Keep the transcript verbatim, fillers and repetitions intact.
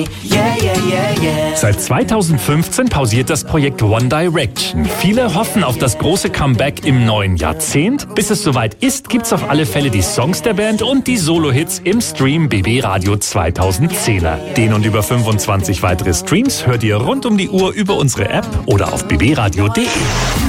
Yeah, yeah, yeah, yeah. Seit zweitausendfünfzehn pausiert das Projekt One Direction. Viele hoffen auf das große Comeback im neuen Jahrzehnt. Bis es soweit ist, gibt's auf alle Fälle die Songs der Band und die Solo-Hits im Stream B B Radio zweitausendzehner. Den und über fünfundzwanzig weitere Streams hört ihr rund um die Uhr über unsere App oder auf b b radio punkt d e.